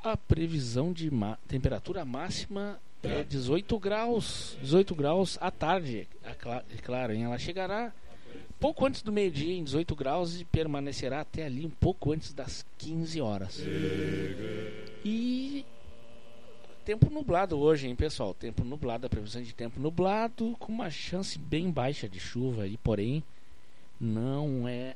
A previsão de temperatura máxima é 18 graus. 18 graus à tarde, é claro, hein? Ela chegará pouco antes do meio-dia em 18 graus e permanecerá até ali um pouco antes das 15 horas. E tempo nublado hoje, hein, pessoal? Tempo nublado, a previsão de tempo nublado, com uma chance bem baixa de chuva aí, porém não é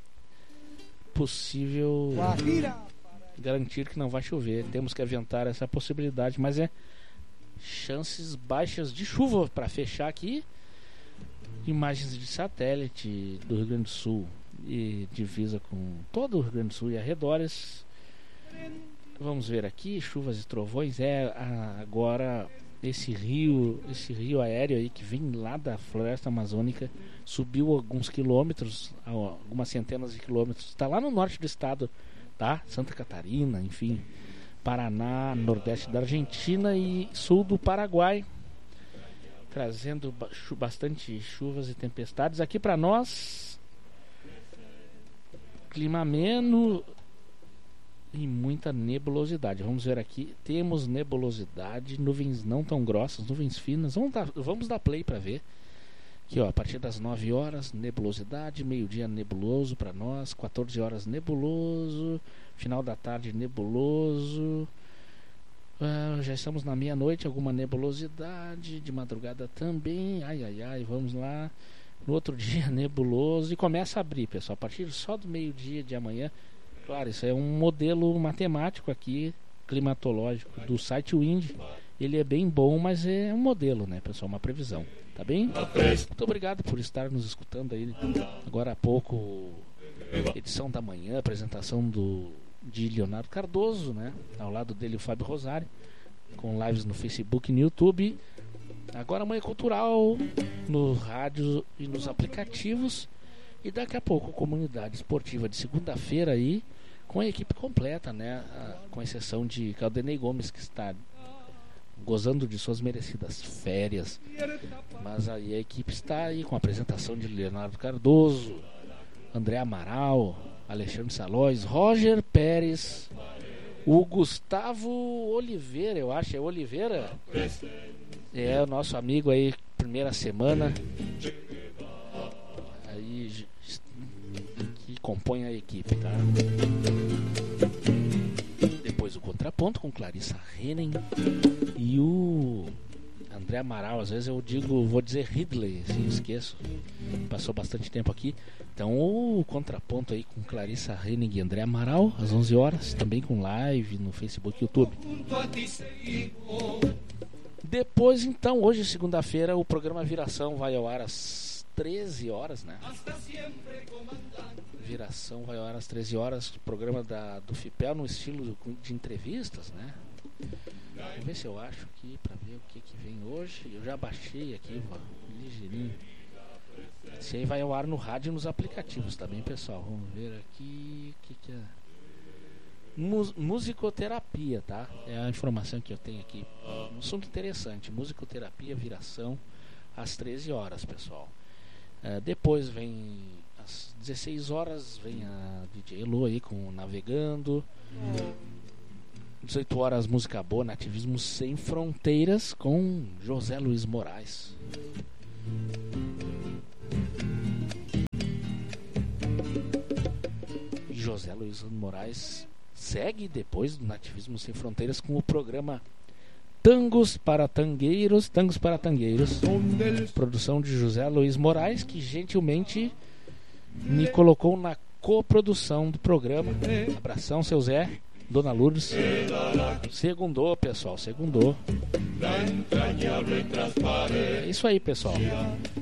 possível garantir que não vai chover. Temos que aventar essa possibilidade, mas é chances baixas de chuva. Para fechar aqui, imagens de satélite do Rio Grande do Sul e divisa com todo o Rio Grande do Sul e arredores. Vamos ver aqui, chuvas e trovões. Agora esse rio aéreo aí que vem lá da floresta amazônica subiu alguns quilômetros, algumas centenas de quilômetros, está lá no norte do estado, tá? Santa Catarina, enfim, Paraná, nordeste da Argentina e sul do Paraguai, trazendo bastante chuvas e tempestades. Aqui para nós, clima ameno e muita nebulosidade. Vamos ver aqui, temos nebulosidade, nuvens não tão grossas, nuvens finas. Vamos dar play para ver. Aqui, ó, a partir das 9 horas, nebulosidade, meio-dia nebuloso para nós, 14 horas nebuloso, final da tarde nebuloso. Já estamos na meia-noite, alguma nebulosidade, de madrugada também. Ai, vamos lá. No outro dia nebuloso e começa a abrir, pessoal, a partir só do meio-dia de amanhã. Claro, isso é um modelo matemático aqui, climatológico, do site Wind. Ele é bem bom, mas é um modelo, né, pessoal? Uma previsão, tá bem? Muito obrigado por estar nos escutando aí. Agora há pouco, edição da manhã, apresentação de Leonardo Cardoso, né? Ao lado dele o Fábio Rosário, com lives no Facebook e no YouTube. Agora Manhã Cultural, no rádio e nos aplicativos. E daqui a pouco, comunidade esportiva de segunda-feira aí, com a equipe completa, né? Com exceção de Caldenei Gomes, que está gozando de suas merecidas férias. Mas aí a equipe está aí com a apresentação de Leonardo Cardoso, André Amaral, Alexandre Salóis, Roger Pérez, o Gustavo Oliveira, eu acho, é Oliveira? É o nosso amigo aí, primeira semana. Aí que compõe a equipe, tá? Depois o Contraponto com Clarissa Henning e o André Amaral. Às vezes eu vou dizer Ridley, assim, esqueço. Passou bastante tempo aqui. Então o Contraponto aí com Clarissa Henning e André Amaral às 11 horas, também com live no Facebook e YouTube. Depois, então, hoje, segunda-feira, o programa Viração vai ao ar às 13 horas, né? Viração vai ao ar às 13 horas, o programa do FIPEL no estilo de entrevistas, né? Vamos ver se eu acho aqui pra ver o que vem hoje. Eu já baixei aqui, ó, ligeirinho. Esse aí vai ao ar no rádio e nos aplicativos também, pessoal. Vamos ver aqui o que é. Musicoterapia, tá? É a informação que eu tenho aqui. Um assunto interessante. Musicoterapia, Viração, às 13 horas, pessoal. Depois vem às 16 horas, vem a DJ Elo aí com Navegando. 18 horas, música boa, Nativismo Sem Fronteiras com José Luiz Moraes. José Luiz Moraes segue depois do Nativismo Sem Fronteiras com o programa Tangos para Tangueiros, produção de José Luiz Moraes, que gentilmente me colocou na coprodução do programa. Abração, seu Zé, Dona Lourdes. Segundou, pessoal, segundou. É isso aí, pessoal.